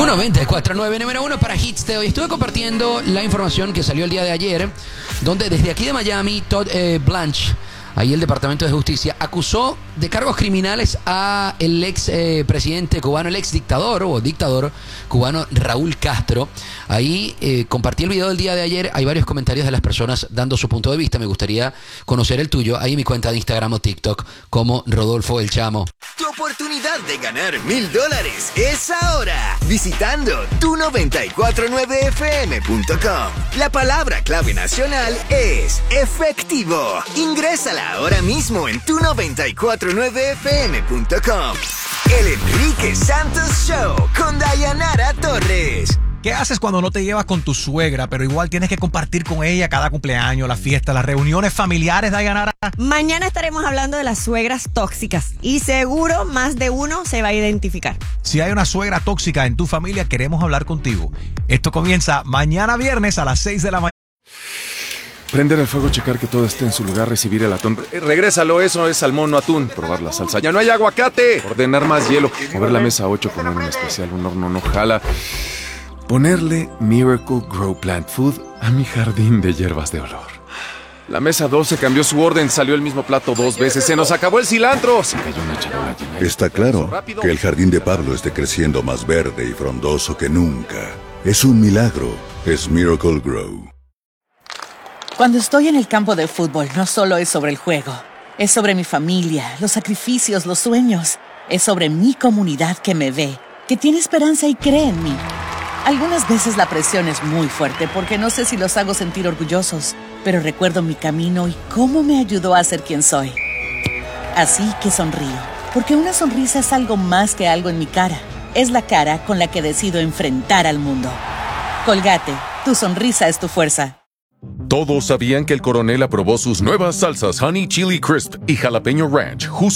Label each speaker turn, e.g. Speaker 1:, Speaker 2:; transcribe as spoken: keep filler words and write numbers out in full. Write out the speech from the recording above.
Speaker 1: Tu noventa y cuatro punto nueve, número uno para Hits de hoy. Estuve compartiendo la información que salió el día de ayer, donde desde aquí de Miami, Todd eh, Blanche, ahí el Departamento de Justicia, acusó de cargos criminales a el ex eh, presidente cubano, el ex dictador o dictador cubano Raúl Castro. Ahí eh, compartí el video del día de ayer. Hay varios comentarios de las personas dando su punto de vista. Me gustaría conocer el tuyo. Ahí en mi cuenta de Instagram o TikTok como Rodolfo El Chamo.
Speaker 2: Tu oportunidad de ganar mil dólares es ahora, visitando tu noventa y cuatro punto nueve F M punto com. La palabra clave nacional es efectivo. Ingrésala ahora mismo en tu noventa y cuatro punto nueve F M punto com. El Enrique Santos Show con Dayanara Torres.
Speaker 3: ¿Qué haces cuando no te llevas con tu suegra, pero igual tienes que compartir con ella cada cumpleaños, la fiesta, las reuniones familiares, Dayanara?
Speaker 4: Mañana estaremos hablando de las suegras tóxicas y seguro más de uno se va a identificar.
Speaker 3: Si hay una suegra tóxica en tu familia, queremos hablar contigo. Esto comienza mañana viernes a las seis de la mañana.
Speaker 5: Prender el fuego, checar que todo esté en su lugar, recibir el atún. Eh, regrésalo, eso es salmón, no atún. Probar la salsa. ¡Ya no hay aguacate! Ordenar más hielo. Mover la mesa a ocho, poner un especial, un horno no jala. Ponerle Miracle Grow Plant Food a mi jardín de hierbas de olor. La mesa doce cambió su orden, salió el mismo plato dos veces. ¡Se nos acabó el cilantro! Se cayó una charola llena.
Speaker 6: Está claro que el jardín de Pablo esté creciendo más verde y frondoso que nunca. Es un milagro. Es Miracle Grow.
Speaker 7: Cuando estoy en el campo de fútbol, no solo es sobre el juego. Es sobre mi familia, los sacrificios, los sueños. Es sobre mi comunidad que me ve, que tiene esperanza y cree en mí. Algunas veces la presión es muy fuerte porque no sé si los hago sentir orgullosos, pero recuerdo mi camino y cómo me ayudó a ser quien soy. Así que sonrío, porque una sonrisa es algo más que algo en mi cara. Es la cara con la que decido enfrentar al mundo. Colgate, tu sonrisa es tu fuerza.
Speaker 8: Todos sabían que el coronel aprobó sus nuevas salsas Honey Chili Crisp y Jalapeño Ranch justo